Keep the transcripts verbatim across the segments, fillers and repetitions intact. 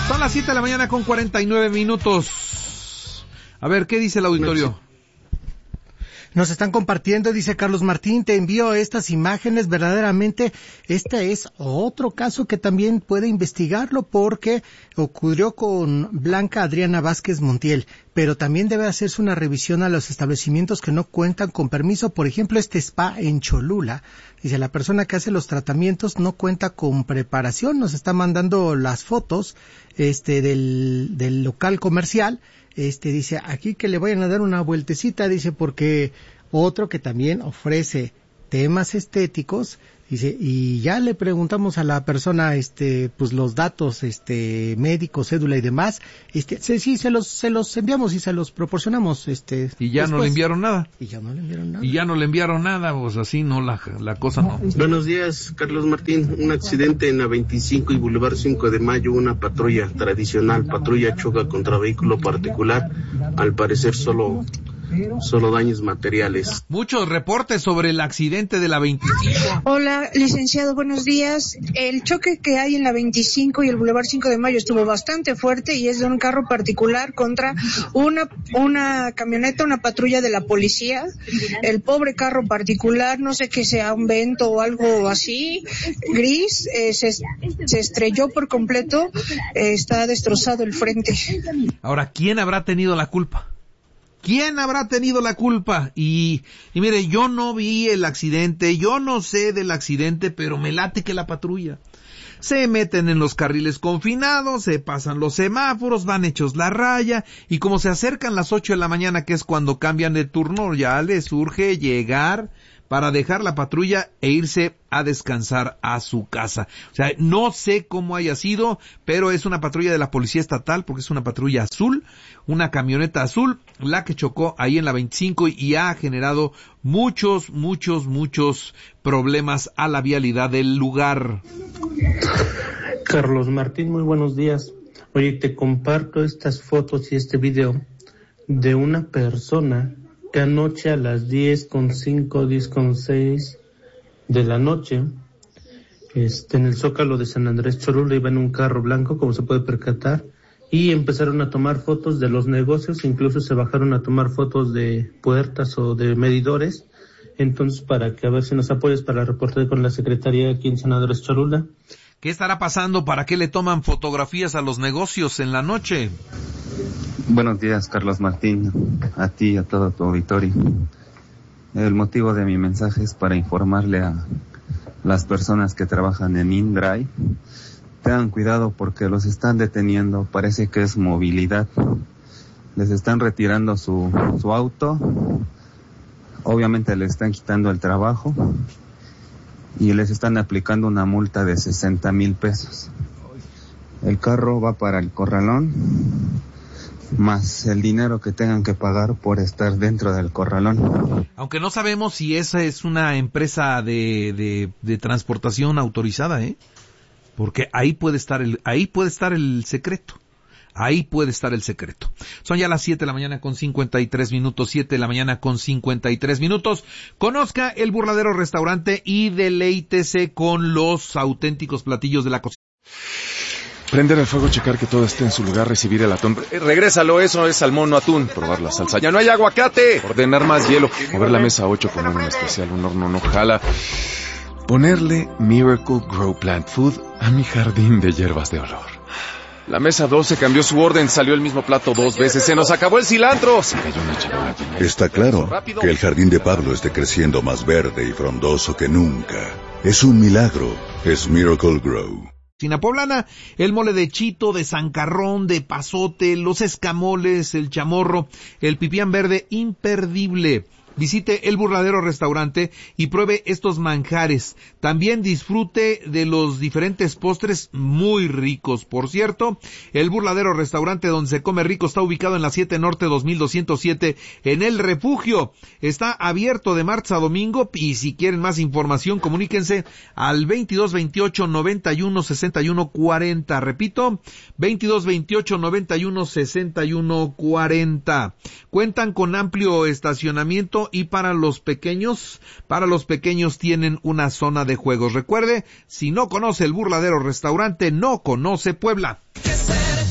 Son las siete de la mañana con cuarenta y nueve minutos. A ver, ¿qué dice el auditorio? Nos están compartiendo, dice Carlos Martín, te envío estas imágenes, verdaderamente este es otro caso que también puede investigarlo porque ocurrió con Blanca Adriana Vázquez Montiel, pero también debe hacerse una revisión a los establecimientos que no cuentan con permiso, por ejemplo este spa en Cholula, dice la persona que hace los tratamientos no cuenta con preparación, nos está mandando las fotos este del, del local comercial. Este dice, aquí que le vayan a dar una vueltecita, dice, porque otro que también ofrece temas estéticos, dice, y ya le preguntamos a la persona, este, pues los datos, este, médicos, cédula y demás, este, sí, sí, se los, se los enviamos y se los proporcionamos, este. Y ya después. No le enviaron nada. Y ya no le enviaron nada. Y ya no le enviaron nada, pues así no, la, la cosa no. Buenos días, Carlos Martín. Un accidente en la veinticinco y Boulevard cinco de Mayo, una patrulla tradicional, patrulla choca contra vehículo particular, al parecer solo... solo daños materiales. Muchos reportes sobre el accidente de la veinticinco. Hola, licenciado, buenos días. El choque que hay en la veinticinco y el Boulevard cinco de Mayo estuvo bastante fuerte y es de un carro particular contra una una camioneta, una patrulla de la policía. El pobre carro particular, no sé qué sea, un Vento o algo así, gris, eh, se, se estrelló por completo, eh, está destrozado el frente. Ahora, ¿quién habrá tenido la culpa? ¿Quién habrá tenido la culpa? Y, y mire, yo no vi el accidente, yo no sé del accidente, pero me late que la patrulla. Se meten en los carriles confinados, se pasan los semáforos, van hechos la raya, y como se acercan las ocho de la mañana, que es cuando cambian de turno, ya les urge llegar para dejar la patrulla e irse a descansar a su casa. O sea, no sé cómo haya sido, pero es una patrulla de la Policía Estatal, porque es una patrulla azul, una camioneta azul, la que chocó ahí en la veinticinco y ha generado muchos, muchos, muchos problemas a la vialidad del lugar. Carlos Martín, muy buenos días. Oye, te comparto estas fotos y este video de una persona que anoche a las diez con cinco, diez con seis de la noche, este, en el Zócalo de San Andrés Cholula, iba en un carro blanco, como se puede percatar, y empezaron a tomar fotos de los negocios, incluso se bajaron a tomar fotos de puertas o de medidores. Entonces, para que a ver si nos apoyes para reportar con la Secretaría aquí en San Andrés Cholula. ¿Qué estará pasando? ¿Para qué le toman fotografías a los negocios en la noche? Buenos días, Carlos Martín, a ti y a todo tu auditorio. El motivo de mi mensaje es para informarle a las personas que trabajan en InDrive. Tengan cuidado porque los están deteniendo, parece que es movilidad. Les están retirando su, su auto, obviamente les están quitando el trabajo y les están aplicando una multa de sesenta mil pesos. El carro va para el corralón, más el dinero que tengan que pagar por estar dentro del corralón. Aunque no sabemos si esa es una empresa de, de, de transportación autorizada, ¿eh? Porque ahí puede estar el, ahí puede estar el secreto. Ahí puede estar el secreto. Son ya las siete de la mañana con cincuenta y tres minutos, siete de la mañana con cincuenta y tres minutos. Conozca el Burladero Restaurante y deleítese con los auténticos platillos de la cocina. Prender el fuego, checar que todo esté en su lugar, recibir el atún. Eh, regrésalo, eso es salmón, no atún. Probar la salsa. ¡Ya no hay aguacate! Ordenar más hielo. Mover la mesa ocho con un especial, un horno no jala. Ponerle Miracle Grow Plant Food a mi jardín de hierbas de olor. La mesa doce cambió su orden, salió el mismo plato dos veces, se nos acabó el cilantro. Se cayó una charola. Está claro que el jardín de Pablo esté creciendo más verde y frondoso que nunca. Es un milagro, es Miracle Grow. Cocina poblana, el mole de chito, de zancarrón, de pasote, los escamoles, el chamorro, el pipián verde, imperdible. Visite el Burladero Restaurante y pruebe estos manjares. También disfrute de los diferentes postres muy ricos. Por cierto, el Burladero Restaurante donde se come rico está ubicado en la siete Norte dos mil doscientos siete en El Refugio. Está abierto de martes a domingo y si quieren más información comuníquense al veintidós veintiocho noventa y uno sesenta y uno cuarenta. Repito, veintidós veintiocho noventa y uno sesenta y uno cuarenta. Cuentan con amplio estacionamiento y para los pequeños, para los pequeños tienen una zona de juegos. Recuerde, si no conoce el Burladero Restaurante, no conoce Puebla.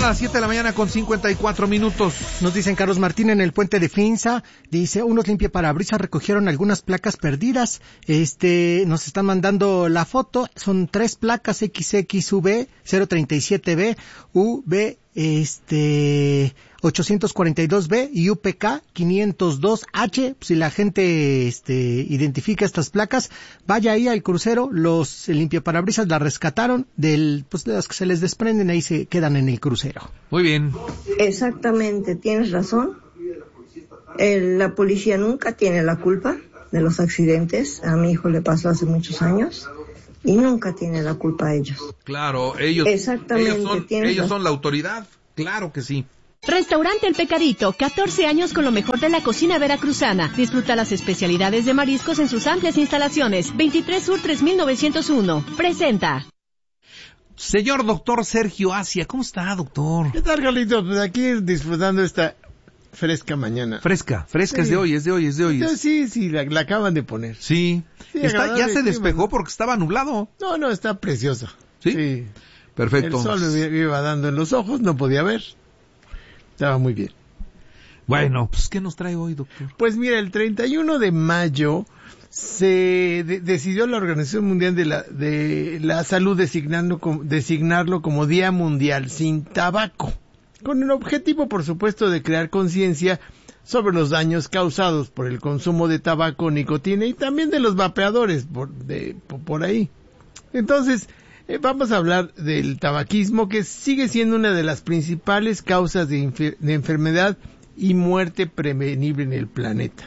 las siete de la mañana con cincuenta y cuatro minutos. Nos dicen Carlos Martín en el puente de Finza, dice, unos limpiaparabrisas recogieron algunas placas perdidas. Este, nos están mandando la foto, son tres placas X X V cero treinta y siete B, U B este ochocientos cuarenta y dos B y U P K quinientos dos H. Si la gente este identifica estas placas, vaya ahí al crucero, los limpiaparabrisas las rescataron del, pues de las que se les desprenden, ahí se quedan en el crucero. Muy bien. Exactamente, tienes razón. El, la policía nunca tiene la culpa de los accidentes. A mi hijo le pasó hace muchos años y nunca tiene la culpa a ellos. Claro, ellos, Exactamente, ellos, son, ellos son la autoridad, claro que sí. Restaurante El Pecadito, catorce años con lo mejor de la cocina veracruzana. Disfruta las especialidades de mariscos en sus amplias instalaciones. veintitrés Sur tres mil novecientos uno. Presenta. Señor doctor Sergio Asia, ¿cómo está, doctor? ¿Qué tal, Carlito? Pues aquí disfrutando esta fresca mañana. Fresca, fresca, sí. es de hoy, es de hoy, es de hoy. Entonces, sí, sí, la, la acaban de poner. Sí, sí está, ya se despejó porque estaba nublado. No, no, está precioso. ¿Sí? Sí. Perfecto. El sol me iba dando en los ojos, no podía ver. Estaba muy bien. Bueno, pues ¿qué nos trae hoy, doctor? Pues mira, el treinta y uno de mayo se de, decidió la Organización Mundial de la de la Salud designando designarlo como Día Mundial sin Tabaco, con el objetivo, por supuesto, de crear conciencia sobre los daños causados por el consumo de tabaco, nicotina y también de los vapeadores por de por, por ahí. Entonces, Eh, vamos a hablar del tabaquismo, que sigue siendo una de las principales causas de, infer- de enfermedad y muerte prevenible en el planeta.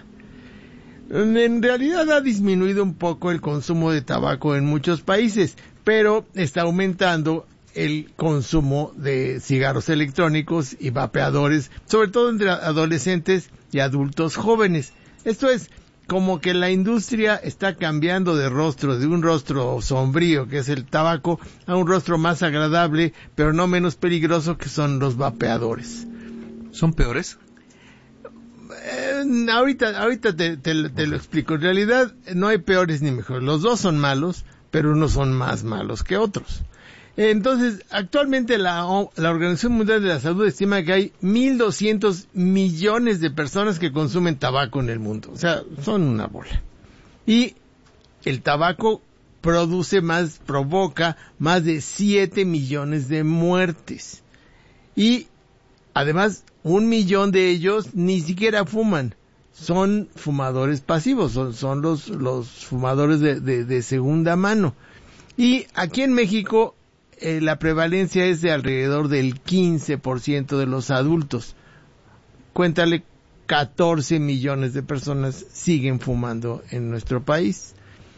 En realidad ha disminuido un poco el consumo de tabaco en muchos países, pero está aumentando el consumo de cigarros electrónicos y vapeadores, sobre todo entre adolescentes y adultos jóvenes. Esto es, como que la industria está cambiando de rostro, de un rostro sombrío, que es el tabaco, a un rostro más agradable, pero no menos peligroso, que son los vapeadores. ¿Son peores? Eh, ahorita ahorita te, te, te lo explico. En realidad no hay peores ni mejores. Los dos son malos, pero unos son más malos que otros. Entonces, actualmente la, la Organización Mundial de la Salud estima que hay mil doscientos millones de personas que consumen tabaco en el mundo. O sea, son una bola. Y el tabaco produce más, provoca más de siete millones de muertes. Y además, un millón de ellos ni siquiera fuman. Son fumadores pasivos, son, son los, los fumadores de, de, de segunda mano. Y aquí en México, Eh, la prevalencia es de alrededor del quince por ciento de los adultos. Cuéntale, catorce millones de personas siguen fumando en nuestro país.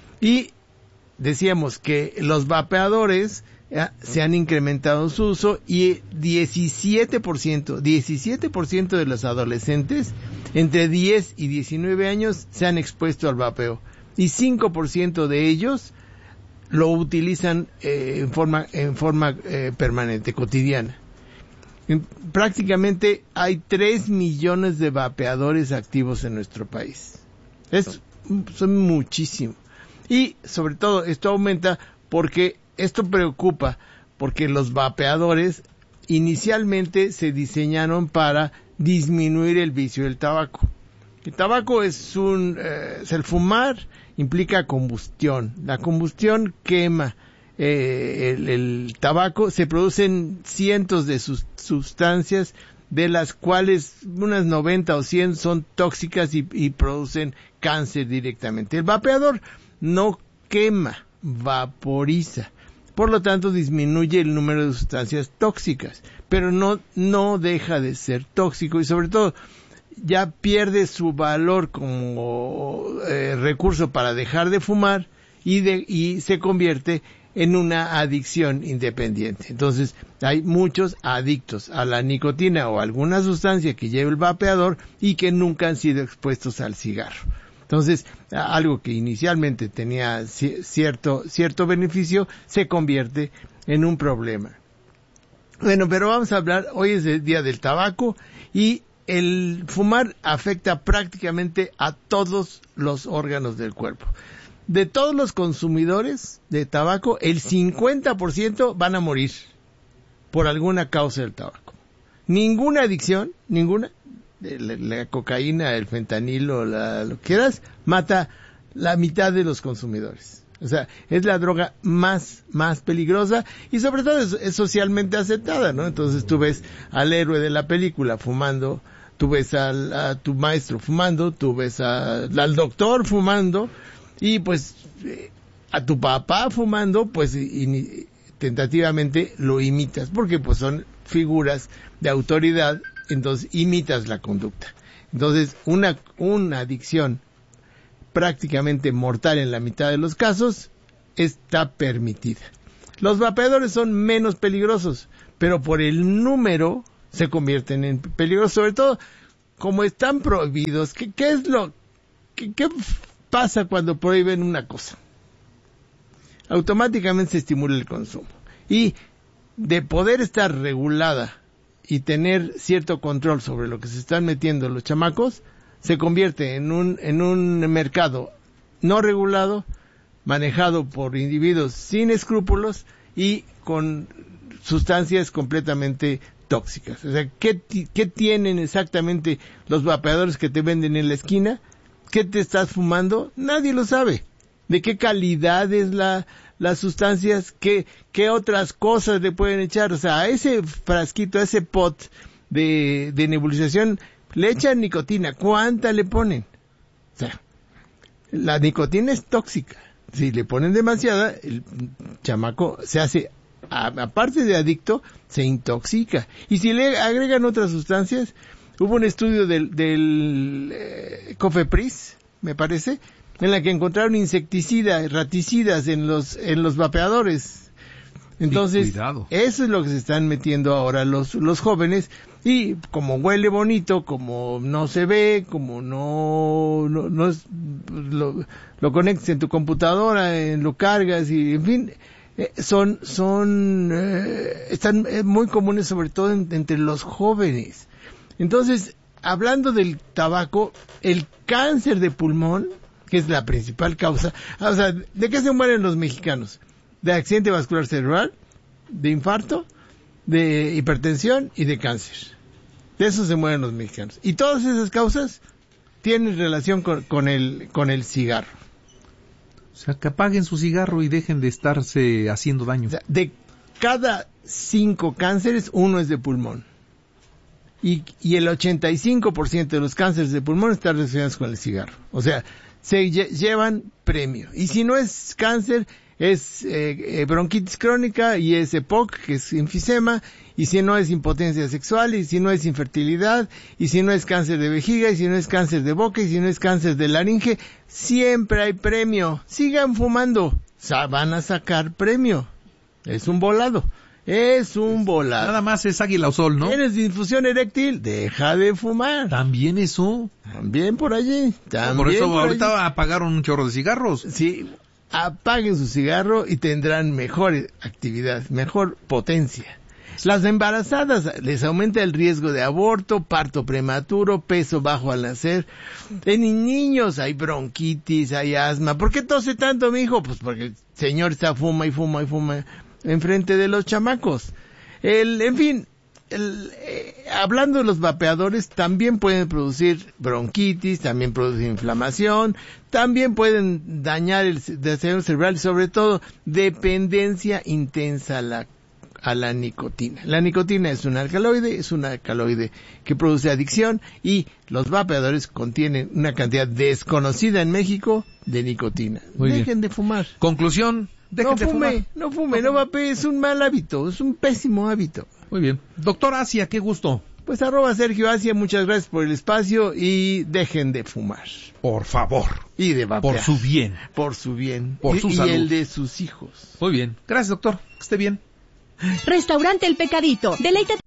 Y decíamos que los vapeadores eh, se han incrementado su uso y diecisiete por ciento, diecisiete por ciento de los adolescentes entre diez y diecinueve años se han expuesto al vapeo. Y cinco por ciento de ellos lo utilizan eh, en forma en forma eh, permanente, cotidiana. En, prácticamente hay tres millones de vapeadores activos en nuestro país. Es, son muchísimo. Y sobre todo esto aumenta porque esto preocupa, porque los vapeadores inicialmente se diseñaron para disminuir el vicio del tabaco. El tabaco es un, eh, es el fumar implica combustión. La combustión quema eh, el, el tabaco. Se producen cientos de sus sustancias, de las cuales unas noventa o cien son tóxicas y, y producen cáncer directamente. El vapeador no quema, vaporiza. Por lo tanto, disminuye el número de sustancias tóxicas, pero no, no deja de ser tóxico y sobre todo ya pierde su valor como eh, recurso para dejar de fumar y, de, y se convierte en una adicción independiente. Entonces, hay muchos adictos a la nicotina o a alguna sustancia que lleva el vapeador y que nunca han sido expuestos al cigarro. Entonces, algo que inicialmente tenía cierto, cierto beneficio se convierte en un problema. Bueno, pero vamos a hablar, hoy es el día del tabaco y el fumar afecta prácticamente a todos los órganos del cuerpo. De todos los consumidores de tabaco, el cincuenta por ciento van a morir por alguna causa del tabaco. Ninguna adicción, ninguna, la, la cocaína, el fentanilo, la, lo que quieras, mata la mitad de los consumidores. O sea, es la droga más, más peligrosa y sobre todo es, es socialmente aceptada, ¿no? Entonces tú ves al héroe de la película fumando, tú ves al, a tu maestro fumando, tú ves a, al doctor fumando y pues eh, a tu papá fumando, pues y, y, tentativamente lo imitas, porque pues son figuras de autoridad, entonces imitas la conducta. Entonces una, una adicción prácticamente mortal en la mitad de los casos está permitida. Los vapeadores son menos peligrosos, pero por el número se convierten en peligrosos, sobre todo como están prohibidos. ¿Qué, qué es lo qué, qué pasa cuando prohíben una cosa? Automáticamente se estimula el consumo. Y de poder estar regulada y tener cierto control sobre lo que se están metiendo los chamacos, se convierte en un, en un mercado no regulado, manejado por individuos sin escrúpulos y con sustancias completamente tóxicas. O sea, ¿qué, qué tienen exactamente los vapeadores que te venden en la esquina? ¿Qué te estás fumando? Nadie lo sabe. ¿De qué calidad es la, las sustancias? ¿Qué, qué otras cosas le pueden echar? O sea, a ese frasquito, a ese pot de, de nebulización, le echan nicotina. ¿Cuánta le ponen? O sea, la nicotina es tóxica. Si le ponen demasiada, el chamaco se hace, a, aparte de adicto, se intoxica. Y si le agregan otras sustancias, hubo un estudio del, del eh, Cofepris, me parece, en la que encontraron insecticidas, raticidas en los, en los vapeadores. Entonces, eso es lo que se están metiendo ahora los, los jóvenes, y como huele bonito, como no se ve, como no, no, no es, lo, lo conectas en tu computadora, en, lo cargas y, en fin, eh, son, son, eh, están eh, muy comunes sobre todo en, entre los jóvenes. Entonces, hablando del tabaco, el cáncer de pulmón, que es la principal causa, o sea, ¿de qué se mueren los mexicanos? De accidente vascular cerebral, de infarto, de hipertensión y de cáncer. De eso se mueren los mexicanos. Y todas esas causas tienen relación con, con el con el cigarro. O sea, que apaguen su cigarro y dejen de estarse haciendo daño. O sea, de cada cinco cánceres, uno es de pulmón. Y, y el ochenta y cinco por ciento de los cánceres de pulmón están relacionados con el cigarro. O sea, se lle- llevan premio. Y si no es cáncer, es eh, eh, bronquitis crónica y es E P O C, que es enfisema, y si no es impotencia sexual, y si no es infertilidad, y si no es cáncer de vejiga, y si no es cáncer de boca, y si no es cáncer de laringe, siempre hay premio. Sigan fumando, o sea, van a sacar premio. Es un volado. Es un volado. Nada más es águila o sol, ¿no? ¿Tienes disfunción eréctil? Deja de fumar. ¿También eso? También por allí. También por eso por ahorita allí. apagaron un chorro de cigarros. Sí, apaguen su cigarro y tendrán mejor actividad, mejor potencia. Las embarazadas les aumenta el riesgo de aborto, parto prematuro, peso bajo al nacer. En niños hay bronquitis, hay asma. ¿Por qué tose tanto, mi hijo? Pues porque el señor está fuma y fuma y fuma enfrente de los chamacos. El, en fin, el, eh, hablando de los vapeadores, también pueden producir bronquitis, también producen inflamación, también pueden dañar el desarrollo cerebral y sobre todo dependencia intensa a la, a la nicotina. La nicotina es un alcaloide, es un alcaloide que produce adicción y los vapeadores contienen una cantidad desconocida en México de nicotina. Muy Dejen bien. de fumar. Conclusión. No de fume, fumar. no fume, no vapee, es un mal hábito, es un pésimo hábito. Muy bien. Doctor Asia, qué gusto. Pues arroba Sergio Asia, muchas gracias por el espacio y dejen de fumar. Por favor. Y de vapear. Por su bien. Por su bien. Por y, su y salud. el de sus hijos. Muy bien. Gracias, doctor. Que esté bien. Restaurante El Pecadito. Deleítate